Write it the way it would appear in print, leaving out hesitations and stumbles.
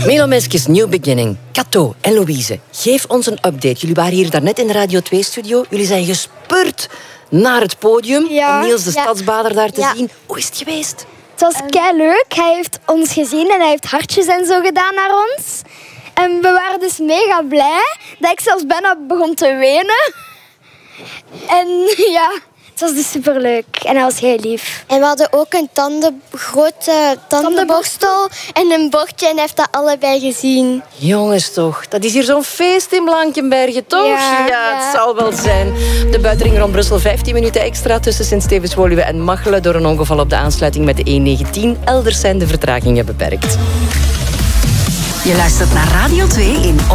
Melomeskes, New Beginning. Cato en Louise, geef ons een update. Jullie waren hier daarnet in de Radio 2-studio. Jullie zijn gespurt naar het podium om Niels de Stadsbader daar te zien. Hoe is het geweest? Het was keileuk. Hij heeft ons gezien en hij heeft hartjes en zo gedaan naar ons. En we waren dus mega blij dat ik zelfs bijna begon te wenen. En ja, het was dus superleuk en hij was heel lief. En we hadden ook een grote tandenborstel en een bordje en hij heeft dat allebei gezien. Jongens toch, dat is hier zo'n feest in Blankenberge, toch? Ja, het zal wel zijn. De buitenring rond Brussel 15 minuten extra tussen Sint-Stevens-Woluwe en Machelen door een ongeval op de aansluiting met de E19. Elders zijn de vertragingen beperkt. Je luistert naar Radio 2 in